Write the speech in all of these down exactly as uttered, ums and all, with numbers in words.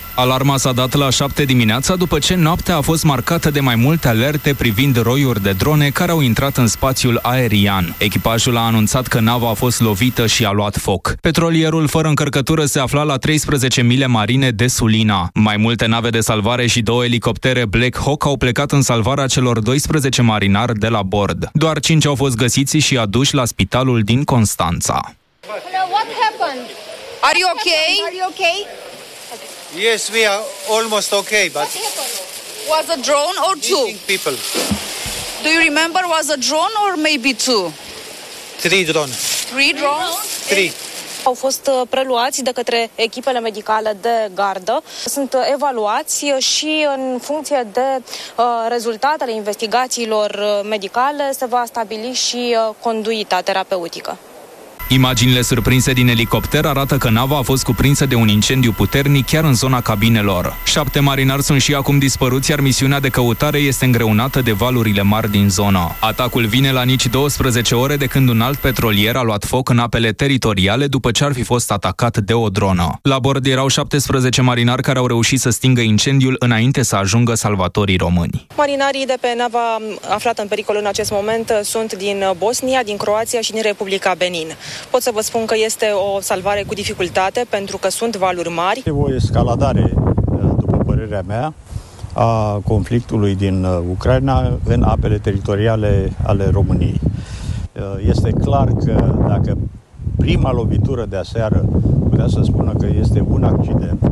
Alarma s-a dat la șapte dimineața după ce noaptea a fost marcată de mai multe alerte privind roiuri de drone care au intrat în spațiul aerian. Echipajul a anunțat că nava a fost lovită și a luat foc. Petrolierul fără încărcătură se afla la treisprezece mile marine de Sulina. Mai multe nave de salvare și două elicoptere Black Hawk au plecat în salvarea celor doisprezece marinari de la bord. Doar cinci au fost găsiți și aduși la spitalul din Constanța. Hello, what happened? Are you okay? Are you okay? Yes, we are almost okay, but What happened? Was a drone or two? missing people. Do you remember was a drone or maybe two? Three drone. Three drones? Three. Au fost preluați de către echipele medicale de gardă. Sunt evaluați și în funcție de uh, rezultatele investigațiilor medicale se va stabili și uh, conduita terapeutică. Imaginile surprinse din elicopter arată că nava a fost cuprinsă de un incendiu puternic chiar în zona cabinelor. Șapte marinari sunt și acum dispăruți, iar misiunea de căutare este îngreunată de valurile mari din zonă. Atacul vine la nici douăsprezece ore de când un alt petrolier a luat foc în apele teritoriale după ce ar fi fost atacat de o dronă. La bord erau șaptesprezece marinari care au reușit să stingă incendiul înainte să ajungă salvatorii români. Marinarii de pe nava aflată în pericol în acest moment sunt din Bosnia, din Croația și din Republica Benin. Pot să vă spun că este o salvare cu dificultate pentru că sunt valuri mari. O escaladare, după părerea mea, a conflictului din Ucraina în apele teritoriale ale României. Este clar că dacă prima lovitură de aseară putea să spună că este un accident,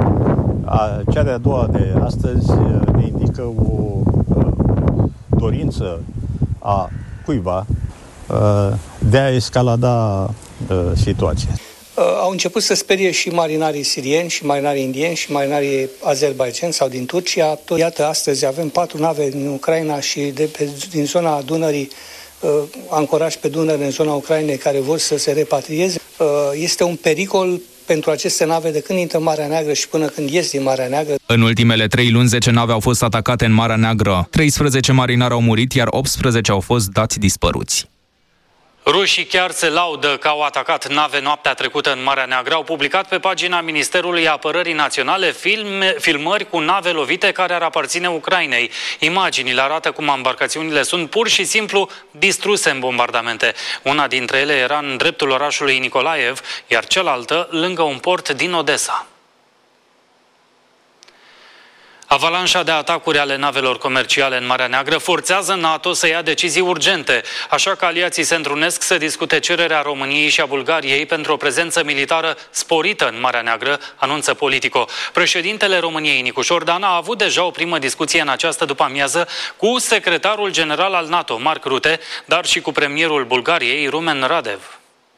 cea de-a doua de astăzi ne indică o dorință a cuiva de a escalada situația. Au început să sperie și marinarii sirieni, și marinarii indieni, și marinarii azerbaidjani sau din Turcia. Iată, astăzi avem patru nave din Ucraina și de pe, din zona Dunării, ancoraj pe Dunăre în zona Ucrainei, care vor să se repatrieze. Este un pericol pentru aceste nave de când intră în Marea Neagră și până când ies din Marea Neagră. În ultimele trei luni, zece nave au fost atacate în Marea Neagră. treisprezece marinari au murit, iar optsprezece au fost dați dispăruți. Rușii chiar se laudă că au atacat nave noaptea trecută în Marea Neagră. Au publicat pe pagina Ministerului Apărării Naționale filme, filmări cu nave lovite care ar aparține Ucrainei. Imaginile arată cum embarcațiunile sunt pur și simplu distruse în bombardamente. Una dintre ele era în dreptul orașului Nicolaev, iar cealaltă lângă un port din Odessa. Avalanșa de atacuri ale navelor comerciale în Marea Neagră forțează NATO să ia decizii urgente, așa că aliații se întrunesc să discute cererea României și a Bulgariei pentru o prezență militară sporită în Marea Neagră, anunță Politico. Președintele României, Nicu Șordan, a avut deja o primă discuție în această după-amiază cu secretarul general al NATO, Mark Rutte, dar și cu premierul Bulgariei, Rumen Radev.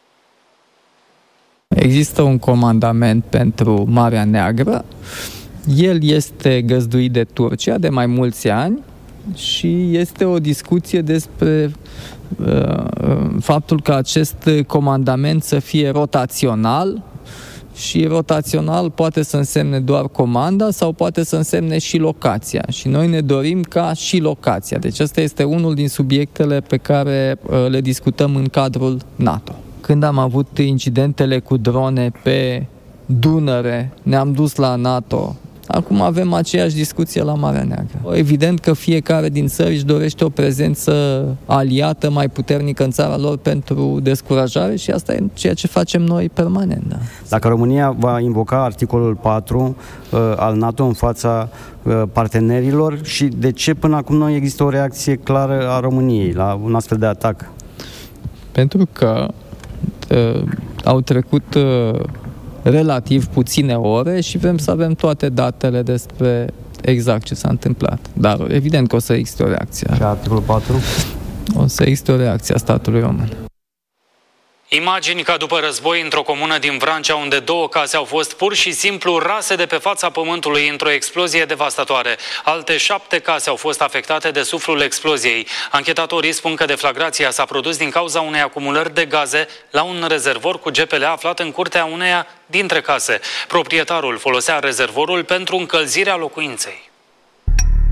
Există un comandament pentru Marea Neagră. El este găzduit de Turcia de mai mulți ani și este o discuție despre uh, faptul că acest comandament să fie rotațional și rotațional poate să însemne doar comanda sau poate să însemne și locația. Și noi ne dorim ca și locația. Deci ăsta este unul din subiectele pe care uh, le discutăm în cadrul NATO. Când am avut incidentele cu drone pe Dunăre, ne-am dus la NATO. Acum avem aceeași discuție la Marea Neagră. Evident că fiecare din țări își dorește o prezență aliată mai puternică în țara lor pentru descurajare și asta e ceea ce facem noi permanent. Da. Dacă România va invoca articolul patru uh, al NATO în fața uh, partenerilor și de ce până acum nu există o reacție clară a României la un astfel de atac? Pentru că uh, au trecut uh, relativ puține ore și vrem să avem toate datele despre exact ce s-a întâmplat. Dar evident că o să existe o reacție. Și articolul patru? O să existe o reacție a statului român. Imagini ca după război într-o comună din Vrancea, unde două case au fost pur și simplu rase de pe fața pământului într-o explozie devastatoare. Alte șapte case au fost afectate de suflul exploziei. Anchetatorii spun că deflagrația s-a produs din cauza unei acumulări de gaze la un rezervor cu G P L aflat în curtea uneia dintre case. Proprietarul folosea rezervorul pentru încălzirea locuinței.